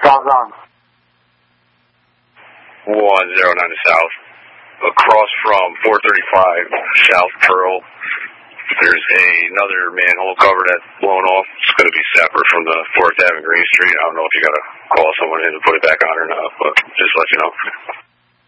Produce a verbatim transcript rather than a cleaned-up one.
Southbound. one zero nine to south. Across from four thirty-five South Pearl, there's a, another manhole cover that's blown off. It's going to be separate from the fourth Avenue Green Street. I don't know if you got to call someone in to put it back on or not, but just let you know.